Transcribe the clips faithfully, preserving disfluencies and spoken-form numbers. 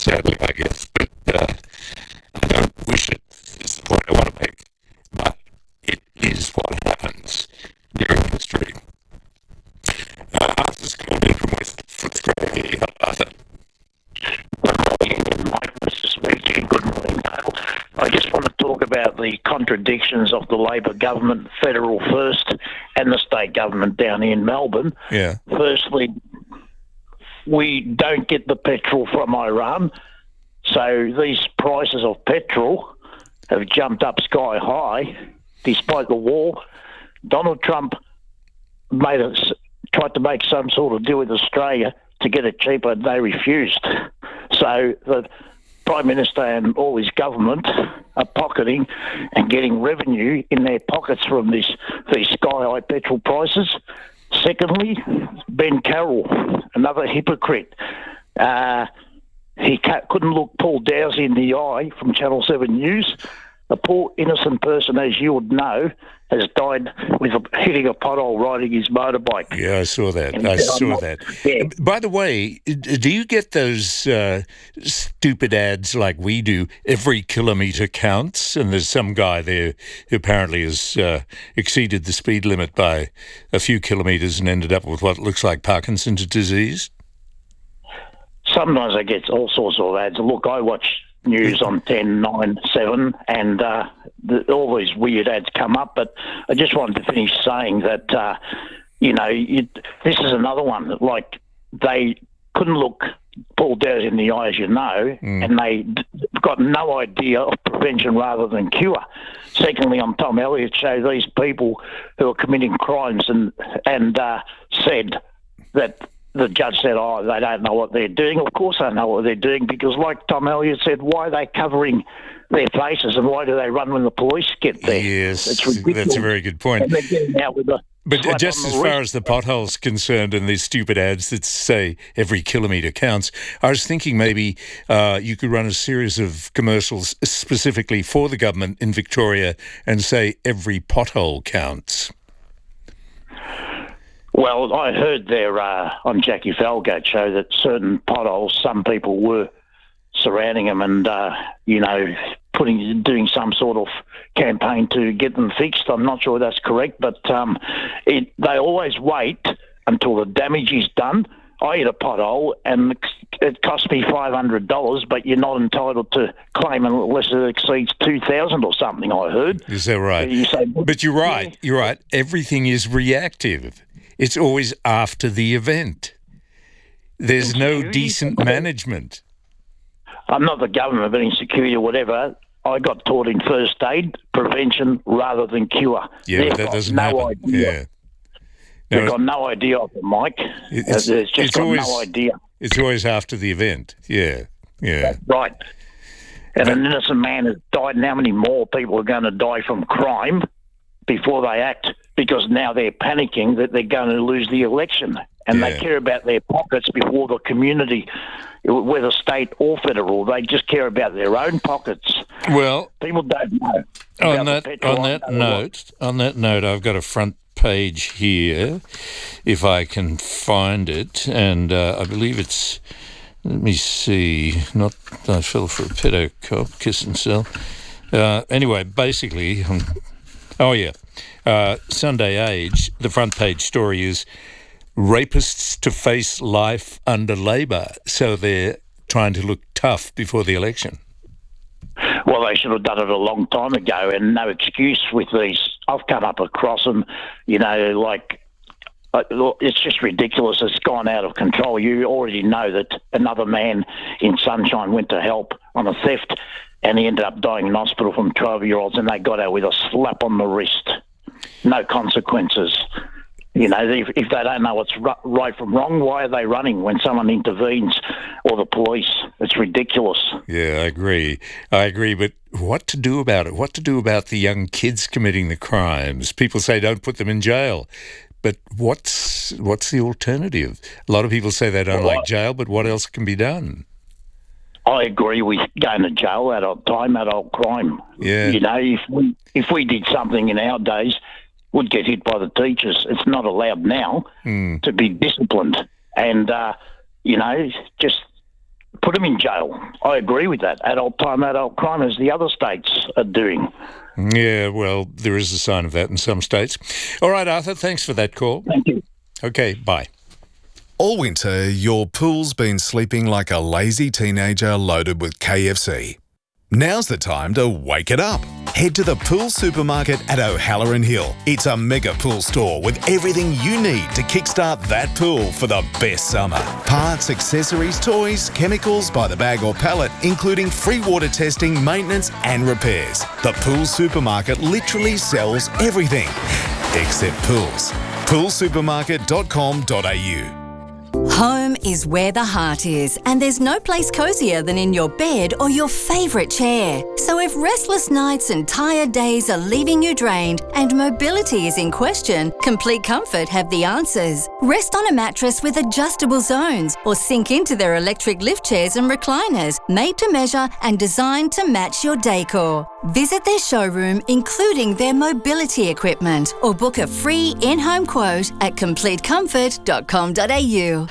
sadly, I guess. But uh, I don't wish it, is the point I want to make. But it is what happens during history. Uh, Arthur's called in from West Footscray. Hello, Arthur. Mike, Mister Sweetie, good morning, Dale. I just want to talk about the contradictions of the Labor government, federal first, and the state government down in Melbourne. Yeah. Firstly, we don't get the petrol from Iran, so these prices of petrol have jumped up sky high despite the war. Donald Trump made us tried to make some sort of deal with Australia to get it cheaper, and they refused. So the Prime Minister and all his government are pocketing and getting revenue in their pockets from this these sky-high petrol prices. Secondly, Ben Carroll, another hypocrite. Uh, he ca- couldn't look Paul Dowsey in the eye from Channel seven News. A poor innocent person, as you would know, has died with a, hitting a pothole riding his motorbike. Yeah, I saw that. And I saw not, that. Yeah. By the way, do you get those uh, stupid ads like we do? Every kilometre counts, and there's some guy there who apparently has uh, exceeded the speed limit by a few kilometres and ended up with what looks like Parkinson's disease. Sometimes I get all sorts of ads. Look, I watch news on ten, nine, seven, and uh, the, all these weird ads come up. But I just wanted to finish saying that, uh, you know, you, this is another one. That, like, they couldn't look Paul Dowsey in the eye, as you know, mm. and they d- got no idea of prevention rather than cure. Secondly, on Tom Elliott's show, these people who are committing crimes and, and uh, said that the judge said, oh, they don't know what they're doing. Of course they know what they're doing, because like Tom Elliott said, why are they covering their faces and why do they run when the police get there? Yes, that's a very good point. And they're getting out with a But just as far as the potholes concerned and these stupid ads that say every kilometre counts, I was thinking maybe uh, you could run a series of commercials specifically for the government in Victoria and say every pothole counts. Well, I heard there uh, on Jackie Falgate's show that certain potholes, some people were surrounding them and, uh, you know, putting doing some sort of campaign to get them fixed. I'm not sure that's correct, but um, it, they always wait until the damage is done. I hit a pothole and it cost me five hundred dollars, but you're not entitled to claim unless it exceeds two thousand dollars or something, I heard. Is that right? So you say, but you're right. Yeah. You're right. Everything is reactive. It's always after the event. There's no decent management. I'm not the government of any security or whatever. I got taught in first aid, prevention rather than cure. Yeah, They've that doesn't no happen. Idea. Yeah. They've no, got no idea of it, Mike. It's, There's just it's got always, no idea. It's always after the event. Yeah, yeah. That's right. And but, an innocent man has died, and how many more people are going to die from crime before they act, because now they're panicking that they're going to lose the election, and yeah. they care about their pockets before the community, whether state or federal. They just care about their own pockets. Well, people don't know. On that on that note, on that note, I've got a front page here, if I can find it, and uh, I believe it's. Let me see. Not I fell for a pedo cop, kiss and sell. Uh, anyway, basically. Um, Oh, yeah. Uh, Sunday Age, the front page story is rapists to face life under Labor. So they're trying to look tough before the election. Well, they should have done it a long time ago, and no excuse with these. I've come up across them, you know, like, it's just ridiculous. It's gone out of control. You already know that another man in Sunshine went to help on a theft, and he ended up dying in hospital from twelve-year-olds, and they got out with a slap on the wrist. No consequences. You know, if, if they don't know what's right from wrong, why are they running when someone intervenes or the police? It's ridiculous. Yeah, I agree. I agree, but what to do about it? What to do about the young kids committing the crimes? People say don't put them in jail. But what's what's the alternative? A lot of people say they don't well, like jail, but what else can be done? I agree with going to jail, adult time, adult crime. Yeah. You know, if we if we did something in our days, we'd get hit by the teachers. It's not allowed now mm. to be disciplined. And, uh, you know, just put them in jail. I agree with that. Adult time, adult crime, as the other states are doing. Yeah, well, there is a sign of that in some states. All right, Arthur, thanks for that call. Thank you. Okay, bye. All winter, your pool's been sleeping like a lazy teenager loaded with K F C. Now's the time to wake it up. Head to the Pool Supermarket at O'Halloran Hill. It's a mega pool store with everything you need to kickstart that pool for the best summer. Parts, accessories, toys, chemicals by the bag or pallet, including free water testing, maintenance and repairs. The Pool Supermarket literally sells everything, except pools. pool supermarket dot com dot a u. Home is where the heart is, and there's no place cosier than in your bed or your favourite chair. So if restless nights and tired days are leaving you drained and mobility is in question, Complete Comfort have the answers. Rest on a mattress with adjustable zones or sink into their electric lift chairs and recliners, made to measure and designed to match your decor. Visit their showroom, including their mobility equipment, or book a free in-home quote at complete comfort dot com dot a u.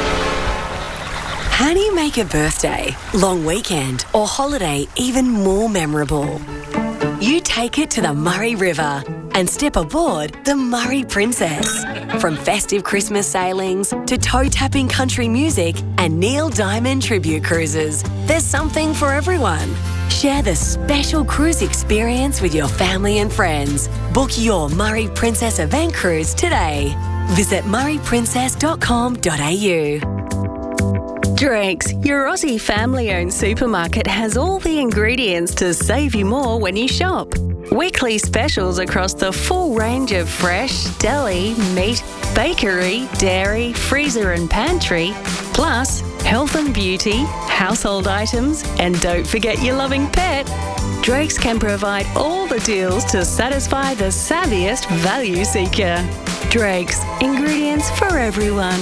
How do you make a birthday, long weekend or holiday even more memorable? You take it to the Murray River and step aboard the Murray Princess. From festive Christmas sailings to toe-tapping country music and Neil Diamond tribute cruises, there's something for everyone. Share the special cruise experience with your family and friends. Book your Murray Princess event cruise today. Visit murray princess dot com dot a u. Drake's, your Aussie family-owned supermarket, has all the ingredients to save you more when you shop. Weekly specials across the full range of fresh, deli, meat, bakery, dairy, freezer and pantry, plus health and beauty, household items, and don't forget your loving pet. Drake's can provide all the deals to satisfy the savviest value seeker. Drake's, ingredients for everyone.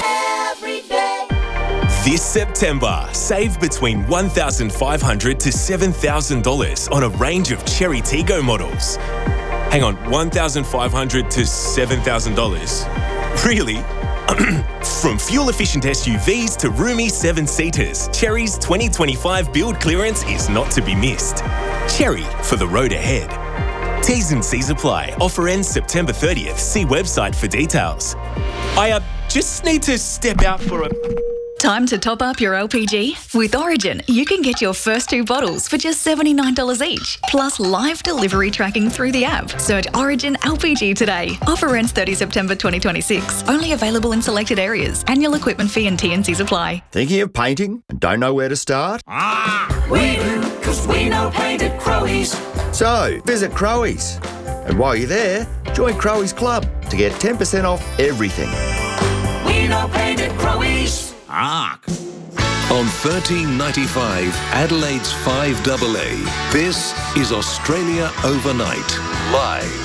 This September, save between one thousand five hundred dollars to seven thousand dollars on a range of Cherry Tiggo models. Hang on, one thousand five hundred dollars to seven thousand dollars? Really? From fuel-efficient S U Vs to roomy seven-seaters, Cherry's twenty twenty-five build clearance is not to be missed. Cherry, for the road ahead. T's and C's apply. Offer ends September thirtieth. See website for details. I uh, just need to step out for a... Time to top up your L P G? With Origin, you can get your first two bottles for just seventy-nine dollars each, plus live delivery tracking through the app. Search Origin L P G today. Offer ends thirtieth September twenty twenty-six. Only available in selected areas. Annual equipment fee and T and Cs apply. Thinking of painting and don't know where to start? Ah, we do, because we know paint at Crowies. So, visit Crowies. And while you're there, join Crowies Club to get ten percent off everything. We know paint at Crowies. Ark. On thirteen ninety-five, Adelaide's five A A, this is Australia Overnight, live.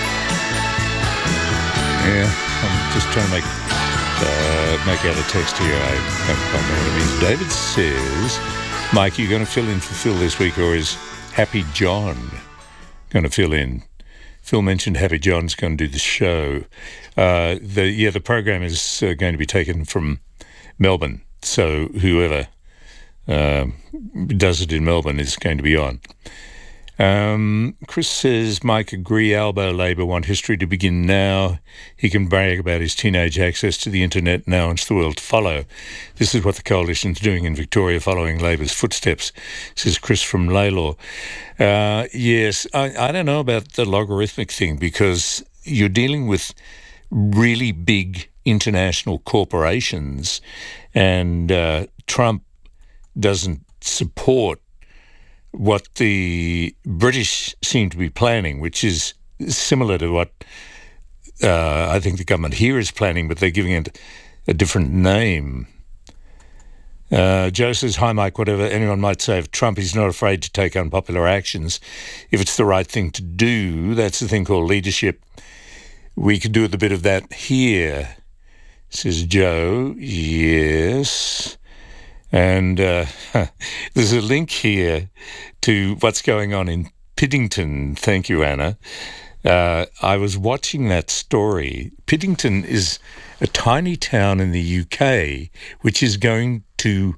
Yeah, I'm just trying to make uh, make out a text here. I don't quite know what it means. David says, Mike, you going to fill in for Phil this week, or is Happy John going to fill in? Phil mentioned Happy John's going to do the show. Uh, the yeah, the program is uh, going to be taken from Melbourne, so whoever uh, does it in Melbourne is going to be on. Um, Chris says, Mike, agree Albo Labor want history to begin now. He can brag about his teenage access to the internet and now wants the world to follow. This is what the coalition's doing in Victoria, following Labor's footsteps, says Chris from Laylaw. Uh, yes, I, I don't know about the logarithmic thing, because you're dealing with really big international corporations, and uh, Trump doesn't support what the British seem to be planning, which is similar to what uh, I think the government here is planning, but they're giving it a different name. Uh, Joe says, hi Mike, whatever anyone might say of Trump, he's not afraid to take unpopular actions if it's the right thing to do. That's the thing called leadership. We could do with a bit of that here, says Joe. Yes. And uh, there's a link here to what's going on in Piddington. Thank you, Anna. Uh, I was watching that story. Piddington is a tiny town in the U K which is going to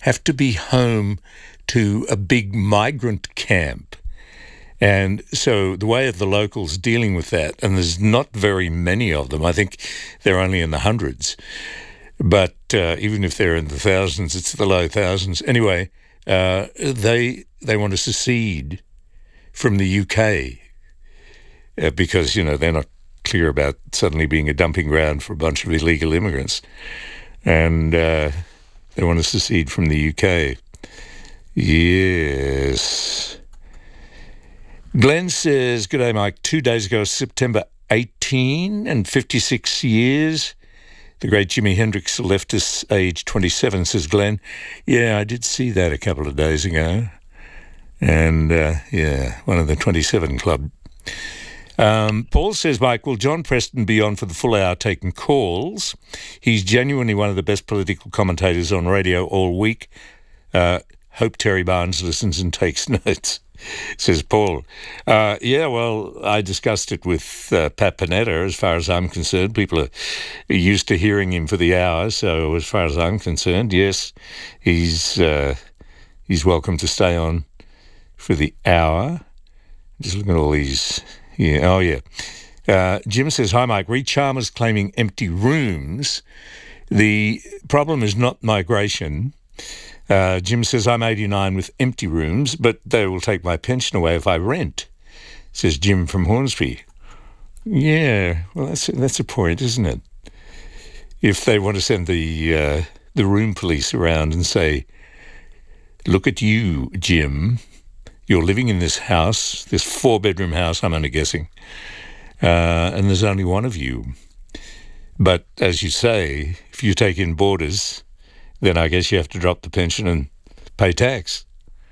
have to be home to a big migrant camp. And so the way of the locals dealing with that, and there's not very many of them, I think they're only in the hundreds, but uh, even if they're in the thousands, it's the low thousands. Anyway, uh, they they want to secede from the U K uh, because, you know, they're not clear about suddenly being a dumping ground for a bunch of illegal immigrants. And uh, they want to secede from the U K. Yes. Glenn says, "Good day, Mike. Two days ago, September eighteenth, and fifty-six years. The great Jimi Hendrix left us age twenty-seven," says Glenn. Yeah, I did see that a couple of days ago. And, uh, yeah, one of the twenty-seven club. Um, Paul says, "Mike, will John Preston be on for the full hour taking calls? He's genuinely one of the best political commentators on radio all week. Uh, hope Terry Barnes listens and takes notes," says Paul. Uh, yeah, well, I discussed it with uh, Pat Panetta. As far as I'm concerned, people are used to hearing him for the hour. So as far as I'm concerned, yes, he's uh, he's welcome to stay on for the hour. Just looking at all these. Yeah. Oh, yeah. Uh, Jim says, "Hi, Mike. Reed Chalmers claiming empty rooms. The problem is not migration." Uh, Jim says, "I'm eighty-nine with empty rooms, but they will take my pension away if I rent," says Jim from Hornsby. Yeah, well, that's a, that's a point, isn't it? If they want to send the uh, the room police around and say, "Look at you, Jim. You're living in this house, this four-bedroom house, I'm only guessing, uh, and there's only one of you. But as you say, if you take in boarders, then I guess you have to drop the pension and pay tax."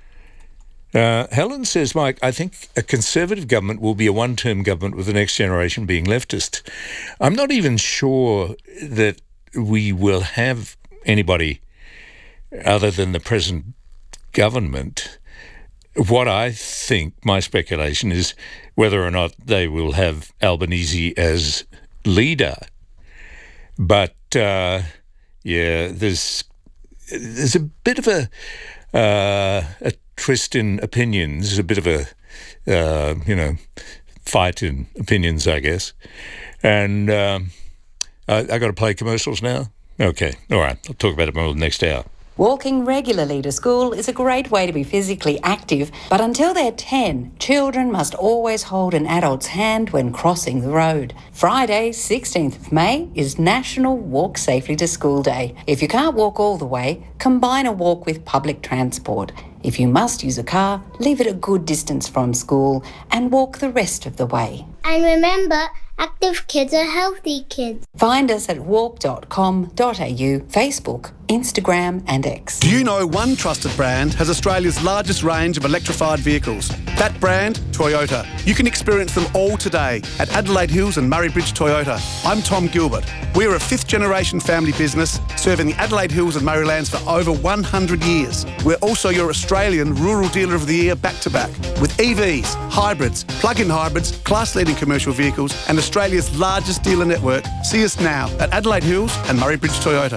Uh, Helen says, "Mike, I think a Conservative government will be a one-term government with the next generation being leftist. I'm not even sure that we will have anybody other than the present government. What I think, my speculation, is whether or not they will have Albanese as leader. But, uh, yeah, there's there's a bit of a uh, a twist in opinions, a bit of a, uh, you know, fight in opinions, I guess. And um, I, I got to play commercials now? Okay, all right, I'll talk about it more the next hour. Walking regularly to school is a great way to be physically active, but until they're ten, children must always hold an adult's hand when crossing the road. Friday, sixteenth of May, is National Walk Safely to School Day. If you can't walk all the way, combine a walk with public transport. If you must use a car, leave it a good distance from school and walk the rest of the way. And remember, active kids are healthy kids. Find us at walk dot com dot a u, Facebook, Instagram and X. Do you know one trusted brand has Australia's largest range of electrified vehicles? That brand, Toyota. You can experience them all today at Adelaide Hills and Murray Bridge Toyota. I'm Tom Gilbert. We're a fifth generation family business serving the Adelaide Hills and Murraylands for over one hundred years. We're also your Australian Rural Dealer of the Year back-to-back with E Vs, hybrids, plug-in hybrids, class-leading commercial vehicles and Australia's largest dealer network. See us now at Adelaide Hills and Murray Bridge Toyota.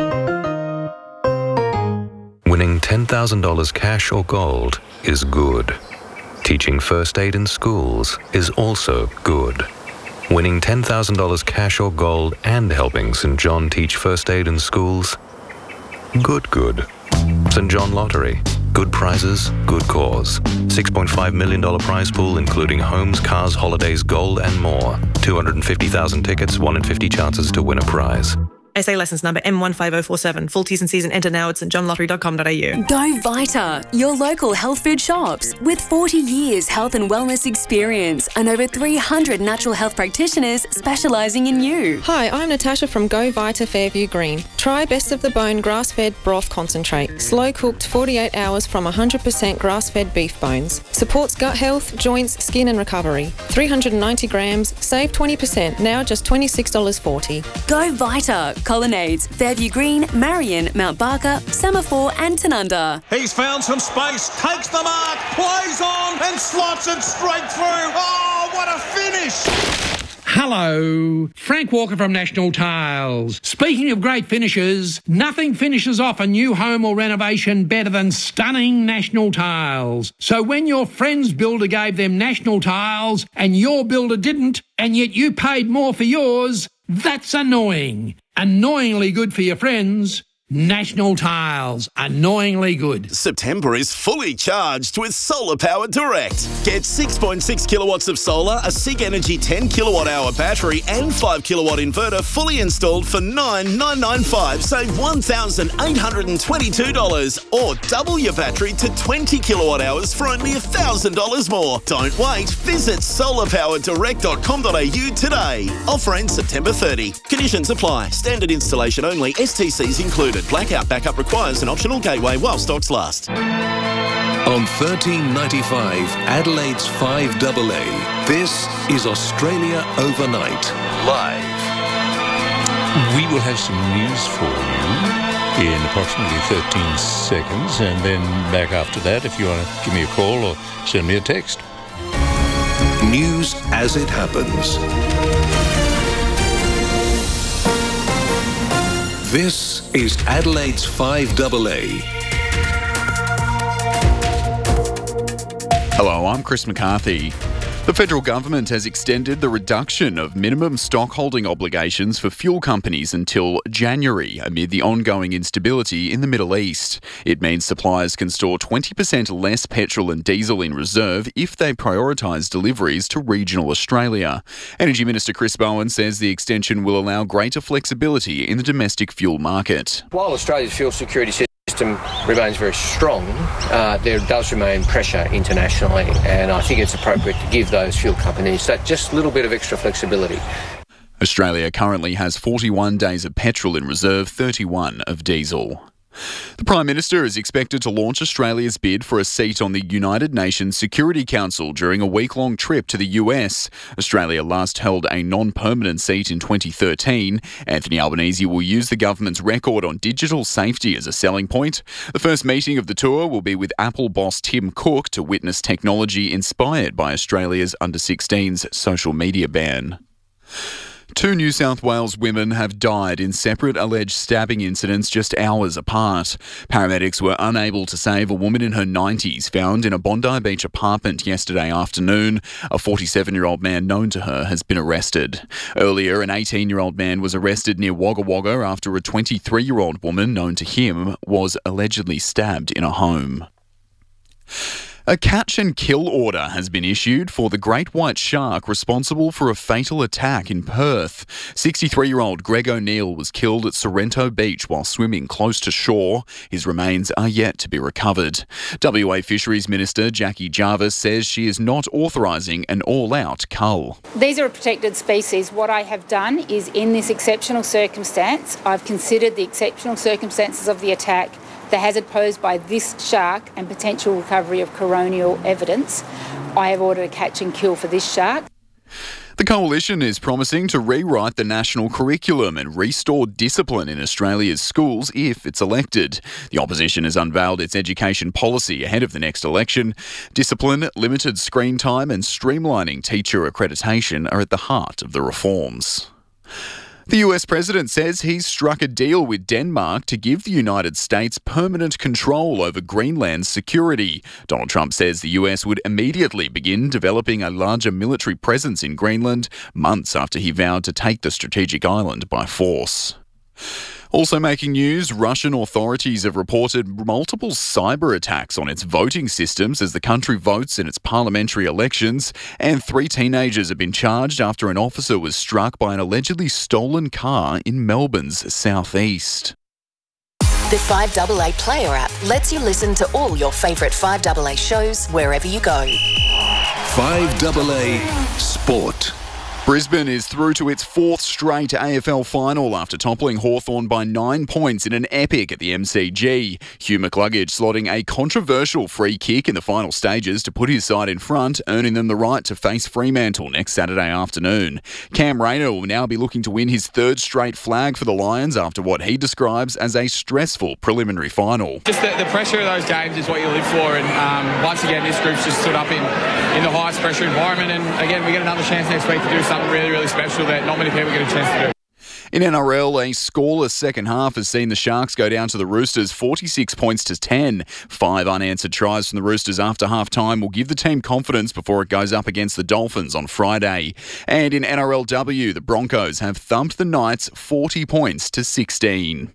Winning ten thousand dollars cash or gold is good. Teaching first aid in schools is also good. Winning ten thousand dollars cash or gold and helping St John teach first aid in schools? Good, good. St John Lottery. Good prizes, good cause. six point five million dollars prize pool including homes, cars, holidays, gold and more. two hundred fifty thousand tickets, one in fifty chances to win a prize. S A licence number M one five zero four seven. Full T's and C's and enter now at st john lottery dot com dot a u. Go Vita, your local health food shops. With forty years health and wellness experience and over three hundred natural health practitioners specialising in you. Hi, I'm Natasha from Go Vita Fairview Green. Try Best of the Bone grass-fed broth concentrate. Slow-cooked forty-eight hours from one hundred percent grass-fed beef bones. Supports gut health, joints, skin and recovery. three hundred ninety grams, save twenty percent, now just twenty-six dollars forty. Go Vita. Colonnades, Fairview Green, Marion, Mount Barker, Semaphore and Tanunda. He's found some space, takes the mark, plays on and slots it straight through. Oh, what a finish! Hello, Frank Walker from National Tiles. Speaking of great finishes, nothing finishes off a new home or renovation better than stunning National Tiles. So when your friend's builder gave them National Tiles and your builder didn't, and yet you paid more for yours, that's annoying. Annoyingly good for your friends. National Tiles, annoyingly good. September is fully charged with Solar Power Direct. Get six point six kilowatts of solar, a SIG Energy ten kilowatt hour battery and five kilowatt inverter fully installed for nine thousand nine hundred ninety-five dollars. Save one thousand eight hundred twenty-two dollars or double your battery to twenty kilowatt hours for only one thousand dollars more. Don't wait. Visit solar power direct dot com dot a u today. Offer ends September thirtieth. Conditions apply. Standard installation only. S T Cs included. Blackout backup requires an optional gateway while stocks last. On thirteen ninety-five, Adelaide's five A A, this is Australia Overnight, live. We will have some news for you in approximately thirteen seconds, and then back after that if you want to give me a call or send me a text. News as it happens. This is Adelaide's five A A. Hello, I'm Chris McCarthy. The federal government has extended the reduction of minimum stockholding obligations for fuel companies until January amid the ongoing instability in the Middle East. It means suppliers can store twenty percent less petrol and diesel in reserve if they prioritise deliveries to regional Australia. Energy Minister Chris Bowen says the extension will allow greater flexibility in the domestic fuel market. While Australia's fuel security system remains very strong, uh, there does remain pressure internationally, and I think it's appropriate to give those fuel companies that just little bit of extra flexibility. Australia currently has forty-one days of petrol in reserve, thirty-one of diesel. The Prime Minister is expected to launch Australia's bid for a seat on the United Nations Security Council during a week-long trip to the U S. Australia last held a non-permanent seat in twenty thirteen. Anthony Albanese will use the government's record on digital safety as a selling point. The first meeting of the tour will be with Apple boss Tim Cook to witness technology inspired by Australia's under sixteens social media ban. Two New South Wales women have died in separate alleged stabbing incidents just hours apart. Paramedics were unable to save a woman in her nineties found in a Bondi Beach apartment yesterday afternoon. A forty-seven-year-old man known to her has been arrested. Earlier, an eighteen-year-old man was arrested near Wagga Wagga after a twenty-three-year-old woman known to him was allegedly stabbed in a home. A catch and kill order has been issued for the great white shark responsible for a fatal attack in Perth. sixty-three-year-old Greg O'Neill was killed at Sorrento Beach while swimming close to shore. His remains are yet to be recovered. W A Fisheries Minister Jackie Jarvis says she is not authorising an all-out cull. These are a protected species. What I have done is, in this exceptional circumstance, I've considered the exceptional circumstances of the attack, the hazard posed by this shark and potential recovery of coronial evidence. I have ordered a catch and kill for this shark. The Coalition is promising to rewrite the national curriculum and restore discipline in Australia's schools if it's elected. The opposition has unveiled its education policy ahead of the next election. Discipline, limited screen time and streamlining teacher accreditation are at the heart of the reforms. The U S president says he's struck a deal with Denmark to give the United States permanent control over Greenland's security. Donald Trump says the U S would immediately begin developing a larger military presence in Greenland, months after he vowed to take the strategic island by force. Also making news, Russian authorities have reported multiple cyber attacks on its voting systems as the country votes in its parliamentary elections, and three teenagers have been charged after an officer was struck by an allegedly stolen car in Melbourne's southeast. The five A A Player app lets you listen to all your favourite five A A shows wherever you go. five A A Sport. Brisbane is through to its fourth straight A F L final after toppling Hawthorn by nine points in an epic at the M C G. Hugh McCluggage slotting a controversial free kick in the final stages to put his side in front, earning them the right to face Fremantle next Saturday afternoon. Cam Rayner will now be looking to win his third straight flag for the Lions after what he describes as a stressful preliminary final. Just the, the pressure of those games is what you live for, and um, once again this group's just stood up in, in the highest pressure environment, and again we get another chance next week to do so. something really, really special that not many people get a chance to do. In N R L, a scoreless second half has seen the Sharks go down to the Roosters forty-six points to ten. Five unanswered tries from the Roosters after half-time will give the team confidence before it goes up against the Dolphins on Friday. And in N R L W, the Broncos have thumped the Knights forty points to sixteen.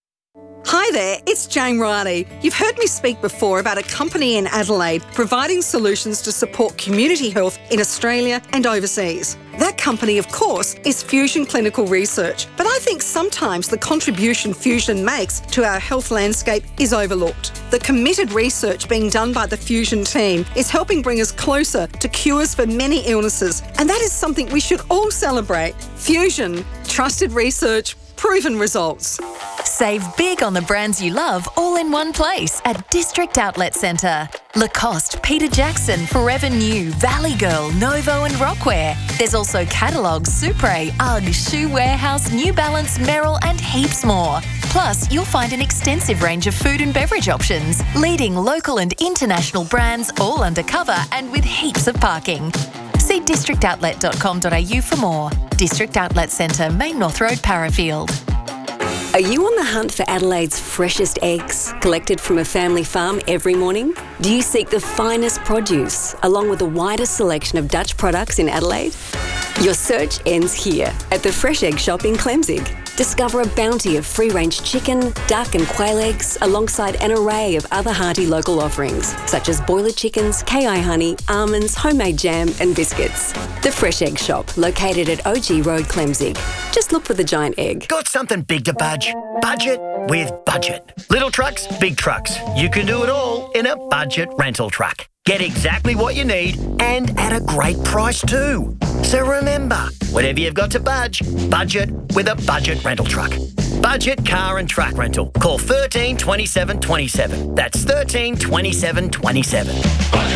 Hi there, it's Jane Riley. You've heard me speak before about a company in Adelaide providing solutions to support community health in Australia and overseas. That company, of course, is Fusion Clinical Research, but I think sometimes the contribution Fusion makes to our health landscape is overlooked. The committed research being done by the Fusion team is helping bring us closer to cures for many illnesses, and that is something we should all celebrate. Fusion, trusted research, proven results. Save big on the brands you love all in one place at District Outlet Centre. Lacoste, Peter Jackson, Forever New, Valley Girl, Novo and Rockwear. There's also catalogues, Supre, UGG, Shoe Warehouse, New Balance, Merrill and heaps more. Plus, you'll find an extensive range of food and beverage options, leading local and international brands all undercover and with heaps of parking. See district outlet dot com dot a u for more. District Outlet Centre, Main North Road, Parafield. Are you on the hunt for Adelaide's freshest eggs, collected from a family farm every morning? Do you seek the finest produce, along with the widest selection of Dutch products in Adelaide? Your search ends here, at the Fresh Egg Shop in Clemzig. Discover a bounty of free-range chicken, duck and quail eggs, alongside an array of other hearty local offerings, such as boiler chickens, K I honey, almonds, homemade jam and biscuits. The Fresh Egg Shop, located at O G Road, Clemzig. Just look for the giant egg. Got something big to budge? Budget with Budget. Little trucks, big trucks. You can do it all in a Budget rental truck. Get exactly what you need and at a great price too. So remember, whatever you've got to budge, budget with a Budget rental truck. Budget car and truck rental. Call thirteen twenty-seven twenty-seven. That's thirteen twenty-seven twenty-seven.